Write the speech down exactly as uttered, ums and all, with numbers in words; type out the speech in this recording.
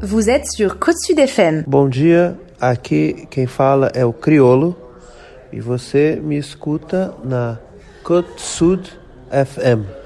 Vous êtes sur Côte Sud F M. Bom dia, aqui quem fala é o Criolo e você me escuta na Côte Sud F M.